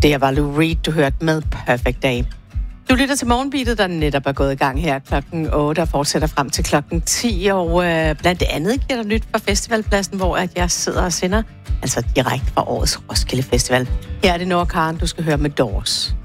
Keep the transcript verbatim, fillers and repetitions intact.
Det var Lou Reed, du hørte med Perfect Day. Du lytter til Morgenbeatet, der netop er gået i gang her klokken otte og fortsætter frem til klokken ti. Og øh, blandt andet giver der nyt fra festivalpladsen, hvor at jeg sidder og sender, altså direkte fra årets Roskilde Festival. Her er det Nora Karen, du skal høre med Doors.